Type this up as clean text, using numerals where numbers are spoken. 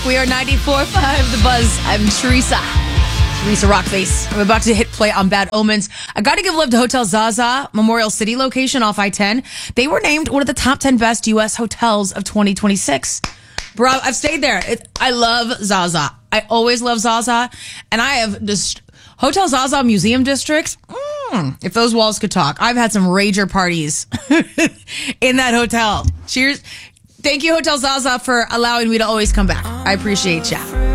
We are 94.5 The Buzz. I'm Teresa Rockface. I'm about to hit play on Bad Omens. I got to give love to Hotel Zaza, Memorial City location off I-10. They were named one of the top 10 best U.S. hotels of 2026. Bro, I've stayed there. I love Zaza. I always love Zaza. And I have just Hotel Zaza Museum Districts. If those walls could talk. I've had some rager parties in that hotel. Cheers. Thank you, Hotel Zaza, for allowing me to always come back. I appreciate ya.